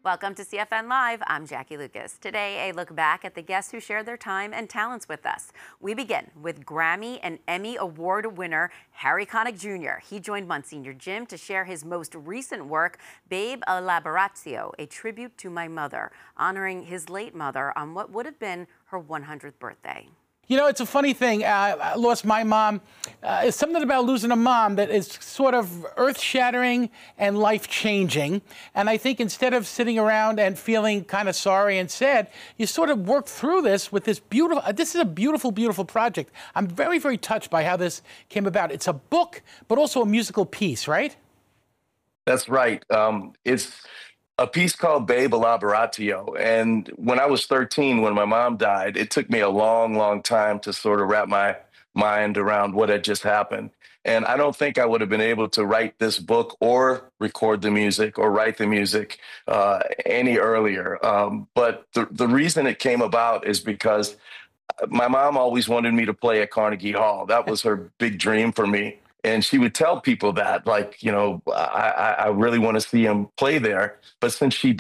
Welcome to CFN Live. I'm Jackie Lucas. Today, a look back at the guests who shared their time and talents with us. We begin with Grammy and Emmy Award winner Harry Connick Jr. He joined Monsignor Jim to share his most recent work, Babe Elaboratio, a tribute to my mother, honoring his late mother on what would have been her 100th birthday. You know, it's a funny thing. I lost my mom. It's something about losing a mom that is sort of earth-shattering and life-changing. And I think instead of sitting around and feeling kind of sorry and sad, you sort of work through this with this beautiful, this is a beautiful, beautiful project. I'm very, very touched by how this came about. It's a book, but also a musical piece, right? That's right. It's a piece called Babe Elaboratio. And when I was 13, when my mom died, it took me a long, long time to sort of wrap my mind around what had just happened. And I don't think I would have been able to write this book or record the music or write the music any earlier. But the reason it came about is because my mom always wanted me to play at Carnegie Hall. That was her big dream for me. And she would tell people that, like, you know, I really want to see him play there. But since she